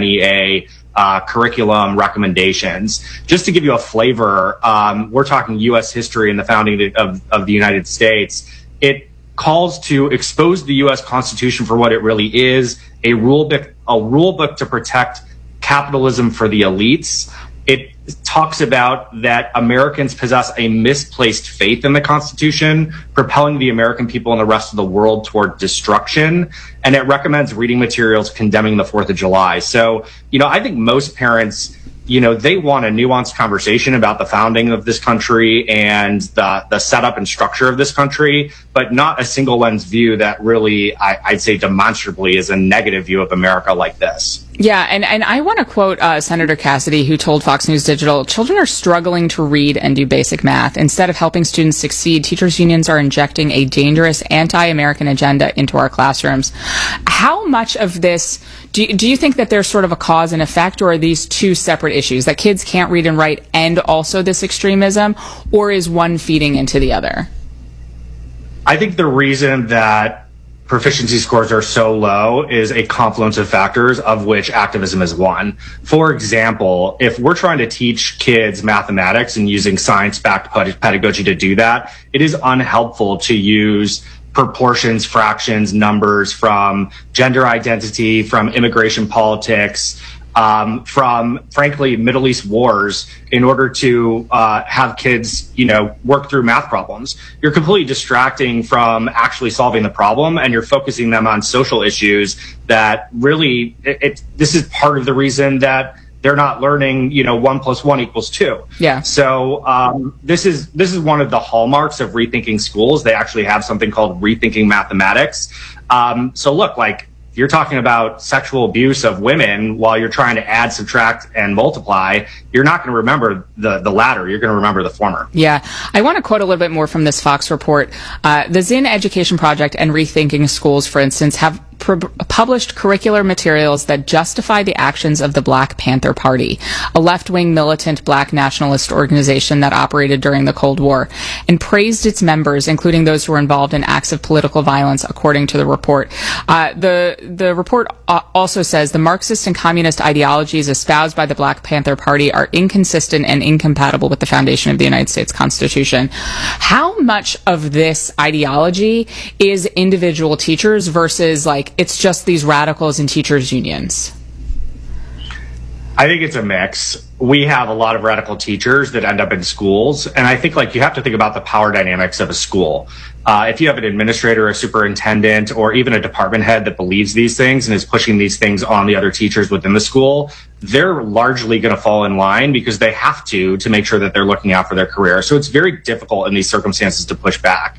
NEA curriculum recommendations. Just to give you a flavor, we're talking U.S. history and the founding of the United States. It calls to expose the U.S. Constitution for what it really is, a rule book to protect capitalism for the elites. It talks about that Americans possess a misplaced faith in the Constitution, propelling the American people and the rest of the world toward destruction. And it recommends reading materials condemning the 4th of July. So, I think most parents, they want a nuanced conversation about the founding of this country and the setup and structure of this country, but not a single lens view that really, I'd say demonstrably, is a negative view of America like this. Yeah, and I want to quote Senator Cassidy, who told Fox News Digital, "Children are struggling to read and do basic math. Instead of helping students succeed, teachers' unions are injecting a dangerous anti-American agenda into our classrooms." How much of this, do you think that there's sort of a cause and effect, or are these two separate issues, that kids can't read and write and also this extremism, or is one feeding into the other? I think the reason that proficiency scores are so low is a confluence of factors, of which activism is one. For example, if we're trying to teach kids mathematics and using science-backed pedagogy to do that, it is unhelpful to use proportions, fractions, numbers from gender identity, from immigration politics, from, frankly, Middle East wars in order to have kids, work through math problems. You're completely distracting from actually solving the problem, and you're focusing them on social issues that really, this is part of the reason that they're not learning, 1 + 1 = 2. Yeah. So this is one of the hallmarks of Rethinking Schools. They actually have something called Rethinking Mathematics. So look, you're talking about sexual abuse of women while you're trying to add, subtract, and multiply, you're not going to remember the latter. You're going to remember the former. Yeah. I want to quote a little bit more from this Fox report. The Zinn Education Project and Rethinking Schools, for instance, have published curricular materials that justify the actions of the Black Panther Party, a left-wing militant black nationalist organization that operated during the Cold War, and praised its members, including those who were involved in acts of political violence, according to the report. The report also says the Marxist and communist ideologies espoused by the Black Panther Party are inconsistent and incompatible with the foundation of the United States Constitution. How much of this ideology is individual teachers versus it's just these radicals and teachers' unions? I think it's a mix. We have a lot of radical teachers that end up in schools, and I think you have to think about the power dynamics of a school. If you have an administrator, a superintendent, or even a department head that believes these things and is pushing these things on the other teachers within the school, they're largely going to fall in line because they have to make sure that they're looking out for their career. So it's very difficult in these circumstances to push back.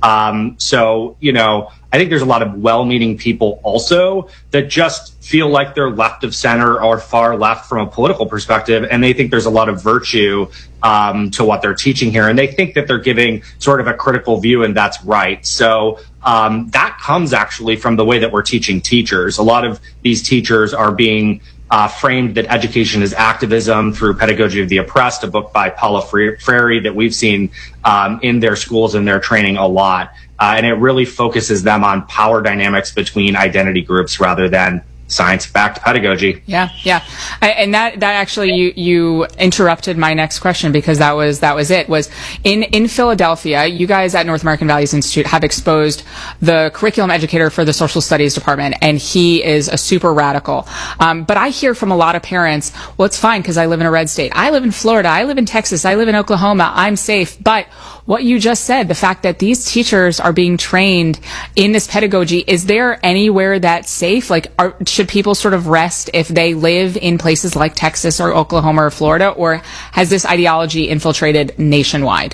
I think there's a lot of well-meaning people also that just feel like they're left of center or far left from a political perspective, and they think there's a lot of virtue to what they're teaching here, and they think that they're giving sort of a critical view, and that's right. So that comes actually from the way that we're teaching teachers. A lot of these teachers are being framed that education is activism through Pedagogy of the Oppressed, a book by Paula Freire that we've seen in their schools and their training a lot. And it really focuses them on power dynamics between identity groups rather than science-backed pedagogy. Yeah. And that actually, you interrupted my next question, because that was it, was in Philadelphia, you guys at North American Values Institute have exposed the curriculum educator for the social studies department, and he is a super radical. But I hear from a lot of parents, well, it's fine because I live in a red state. I live in Florida. I live in Texas. I live in Oklahoma. I'm safe. But what you just said, the fact that these teachers are being trained in this pedagogy, is there anywhere that's safe? Should people sort of rest if they live in places like Texas or Oklahoma or Florida, or has this ideology infiltrated nationwide?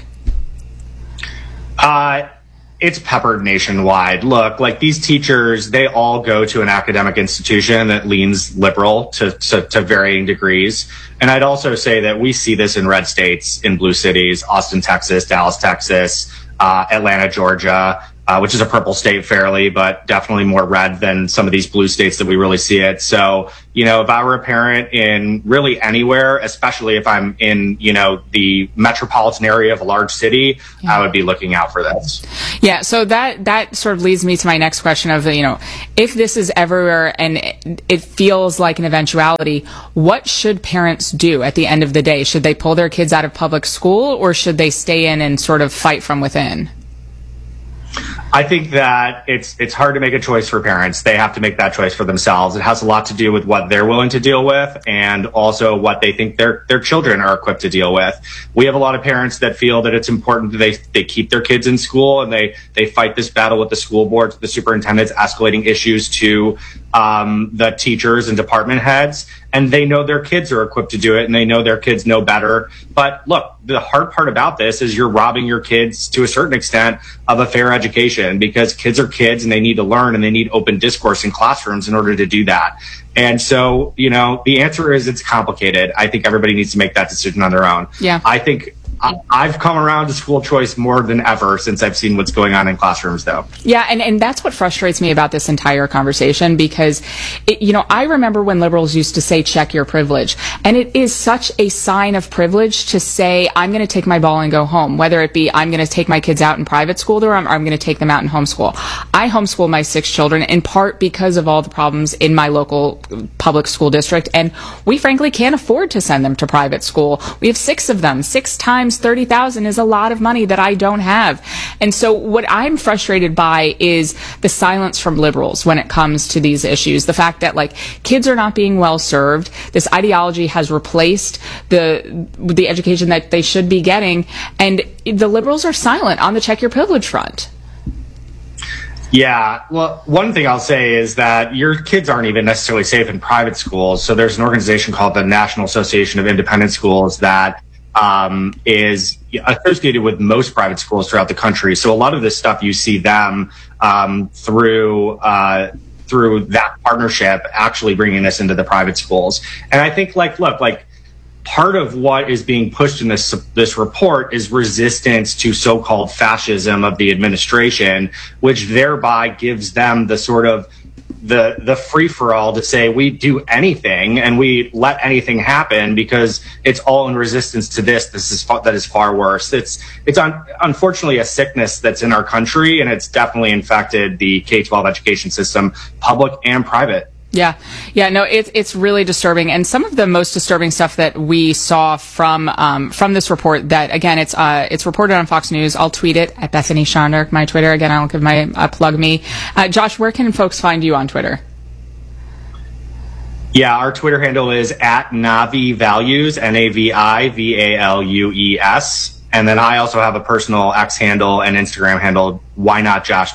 It's peppered nationwide. Look, these teachers, they all go to an academic institution that leans liberal to varying degrees. And I'd also say that we see this in red states, in blue cities, Austin, Texas, Dallas, Texas, Atlanta, Georgia. which is a purple state fairly, but definitely more red than some of these blue states that we really see it. So, if I were a parent in really anywhere, especially if I'm in, the metropolitan area of a large city, I would be looking out for this. Yeah. So that sort of leads me to my next question of, if this is everywhere and it feels like an eventuality, what should parents do at the end of the day? Should they pull their kids out of public school, or should they stay in and sort of fight from within? I think that it's hard to make a choice for parents. They have to make that choice for themselves. It has a lot to do with what they're willing to deal with and also what they think their children are equipped to deal with. We have a lot of parents that feel that it's important that they keep their kids in school, and they fight this battle with the school boards, the superintendents, escalating issues to the teachers and department heads, and they know their kids are equipped to do it, and they know their kids know better. But look, the hard part about this is you're robbing your kids to a certain extent of a fair education, because kids are kids and they need to learn, and they need open discourse in classrooms in order to do that. And so, the answer is it's complicated. I think everybody needs to make that decision on their own. Yeah. I think I've come around to school choice more than ever since I've seen what's going on in classrooms, though. Yeah, and that's what frustrates me about this entire conversation, because, I remember when liberals used to say, check your privilege. And it is such a sign of privilege to say, I'm going to take my ball and go home, whether it be I'm going to take my kids out in private school or I'm going to take them out in homeschool. I homeschool my 6 children in part because of all the problems in my local public school district. And we frankly can't afford to send them to private school. We have 6 of them. 6 times 30,000 is a lot of money that I don't have. And so what I'm frustrated by is the silence from liberals when it comes to these issues. The fact that kids are not being well served. This ideology has replaced the education that they should be getting. And the liberals are silent on the check your privilege front. Yeah, well, one thing I'll say is that your kids aren't even necessarily safe in private schools. So there's an organization called the National Association of Independent Schools that is associated with most private schools throughout the country. So a lot of this stuff you see them through that partnership actually bringing us into the private schools. And I think part of what is being pushed in this report is resistance to so-called fascism of the administration, which thereby gives them the sort of the free-for-all to say we do anything and we let anything happen because it's all in resistance to this. That is far worse. It's unfortunately a sickness that's in our country, and it's definitely infected the K-12 education system, public and private. Yeah. No, it's really disturbing. And some of the most disturbing stuff that we saw from this report, that again, it's reported on Fox News. I'll tweet it at Bethany Shondark, my Twitter. Again, I don't give my plug me. Josh, where can folks find you on Twitter? Yeah, our Twitter handle is at Navi Values, NAVIVALUES. And then I also have a personal X handle and Instagram handle, Why Not Josh,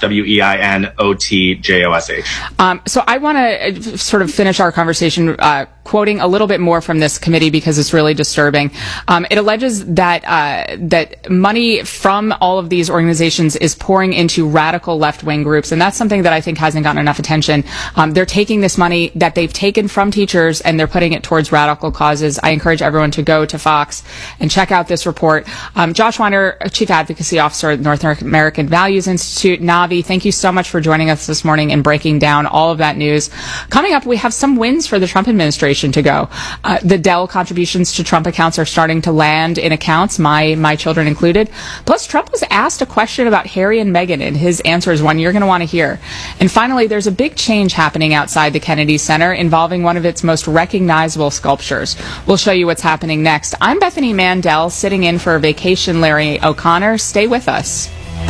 WEINOTJOSH. So I want to sort of finish our conversation quoting a little bit more from this committee because it's really disturbing. It alleges that money from all of these organizations is pouring into radical left-wing groups, and that's something that I think hasn't gotten enough attention. They're taking this money that they've taken from teachers and they're putting it towards radical causes. I encourage everyone to go to Fox and check out this report. Josh Weiner, Chief Advocacy Officer at North American Values Institute. Navi, thank you so much for joining us this morning and breaking down all of that news. Coming up, we have some wins for the Trump administration to go. The Dell contributions to Trump accounts are starting to land in accounts, my children included. Plus, Trump was asked a question about Harry and Meghan, and his answer is one you're going to want to hear. And finally, there's a big change happening outside the Kennedy Center involving one of its most recognizable sculptures. We'll show you what's happening next. I'm Bethany Mandel, sitting in for Vacation Larry O'Connor. Stay with us.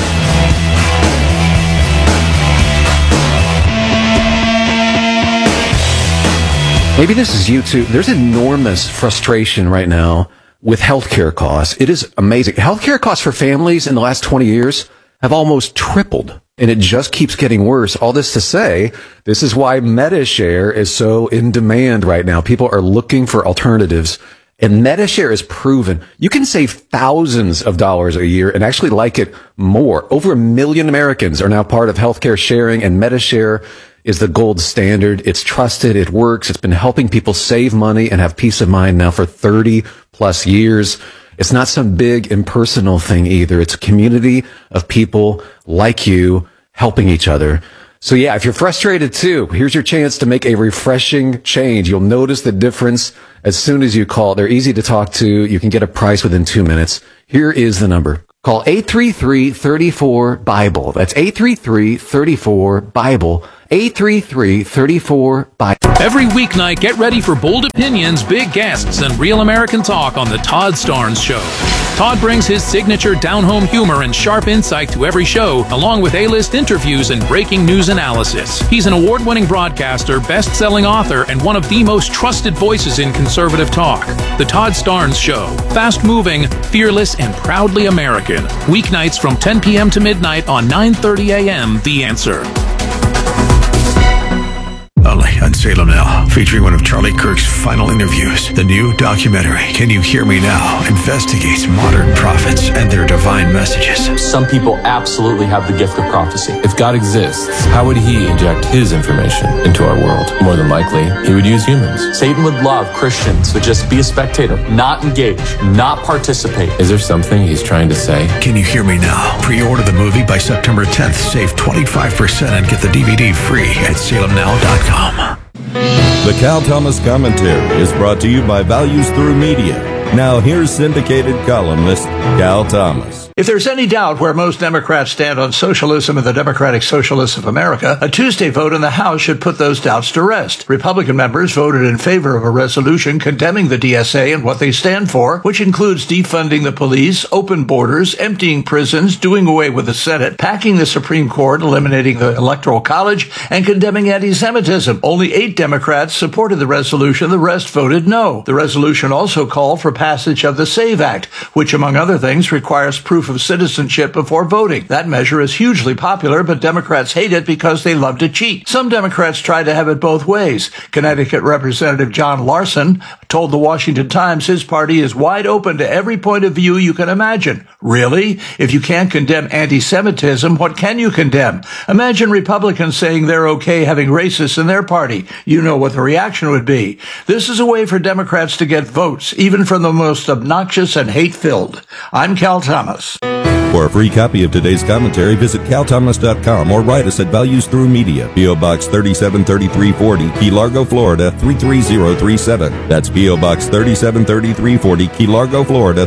Maybe this is you too. There's enormous frustration right now with healthcare costs. It is amazing. Healthcare costs for families in the last 20 years have almost tripled, and it just keeps getting worse. All this to say, this is why MediShare is so in demand right now. People are looking for alternatives. And MediShare is proven you can save thousands of dollars a year and actually like it more. Over 1 million Americans are now part of healthcare sharing, and MediShare is the gold standard. It's trusted. It works. It's been helping people save money and have peace of mind now for 30 plus years. It's not some big impersonal thing either. It's a community of people like you helping each other. So yeah, if you're frustrated too, here's your chance to make a refreshing change. You'll notice the difference as soon as you call. They're easy to talk to. You can get a price within 2 minutes. Here is the number. Call 833-34-BIBLE. That's 833-34-BIBLE. 833-34-BIBLE. Every weeknight, get ready for bold opinions, big guests, and real American talk on The Todd Starnes Show. Todd brings his signature down-home humor and sharp insight to every show, along with A-list interviews and breaking news analysis. He's an award-winning broadcaster, best-selling author, and one of the most trusted voices in conservative talk. The Todd Starnes Show. Fast-moving, fearless, and proudly American. Weeknights from 10 p.m. to midnight on 9:30 a.m. The Answer. Only on Salem Now, featuring one of Charlie Kirk's final interviews. The new documentary, Can You Hear Me Now?, investigates modern prophets and their divine messages. Some people absolutely have the gift of prophecy. If God exists, how would he inject his information into our world? More than likely, he would use humans. Satan would love Christians to just be a spectator, not engage, not participate. Is there something he's trying to say? Can You Hear Me Now? Pre-order the movie by September 10th. Save 25% and get the DVD free at salemnow.com. The Cal Thomas Commentary is brought to you by Values Through Media. Now here's syndicated columnist Cal Thomas. If there's any doubt where most Democrats stand on socialism and the Democratic Socialists of America, a Tuesday vote in the House should put those doubts to rest. Republican members voted in favor of a resolution condemning the DSA and what they stand for, which includes defunding the police, open borders, emptying prisons, doing away with the Senate, packing the Supreme Court, eliminating the Electoral College, and condemning anti-Semitism. Only 8 Democrats supported the resolution. The rest voted no. The resolution also called for passage of the SAVE Act, which, among other things, requires proof of citizenship before voting. That measure is hugely popular, but Democrats hate it because they love to cheat. Some Democrats try to have it both ways. Connecticut Representative John Larson told the Washington Times his party is wide open to every point of view you can imagine. Really? If you can't condemn anti-Semitism, what can you condemn? Imagine Republicans saying they're okay having racists in their party. You know what the reaction would be. This is a way for Democrats to get votes, even from the most obnoxious and hate-filled. I'm Cal Thomas. For a free copy of today's commentary, visit calthomas.com or write us at Values Through Media, P.O. Box 373340, Key Largo, Florida 33037. That's P.O. Box 373340, Key Largo, Florida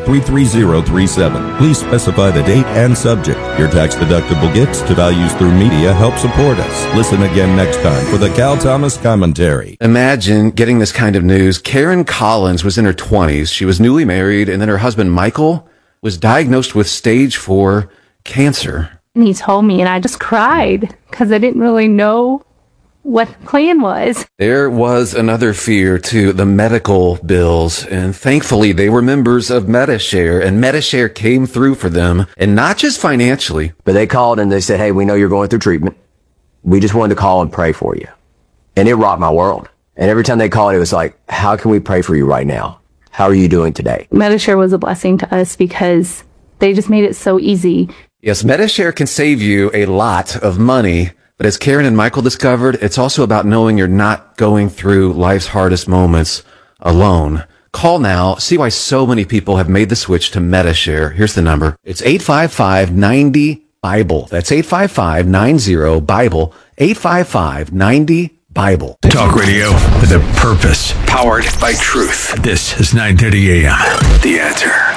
33037. Please specify the date and subject. Your tax-deductible gifts to Values Through Media help support us. Listen again next time for the Cal Thomas Commentary. Imagine getting this kind of news. Karen Collins was in her 20s. She was newly married, and then her husband, Michael, was diagnosed with stage 4 cancer. And he told me, and I just cried because I didn't really know what the plan was. There was another fear, too, the medical bills. And thankfully, they were members of Medi-Share, and Medi-Share came through for them, and not just financially. But they called and they said, hey, we know you're going through treatment. We just wanted to call and pray for you. And it rocked my world. And every time they called, it was like, how can we pray for you right now? How are you doing today? Medi-Share was a blessing to us because they just made it so easy. Yes, Medi-Share can save you a lot of money, but as Karen and Michael discovered, it's also about knowing you're not going through life's hardest moments alone. Call now. See why so many people have made the switch to Medi-Share. Here's the number. It's 855-90-BIBLE. That's 855-90-BIBLE. 855-90-BIBLE. Talk radio with a purpose, powered by truth. This is 9:30 a.m. The Answer.